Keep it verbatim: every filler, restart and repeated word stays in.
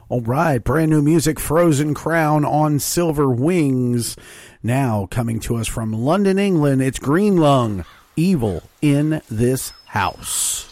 All right, brand new music, Frozen Crown on Silver Wings. Now coming to us from London, England, it's Green Lung, Evil in This House.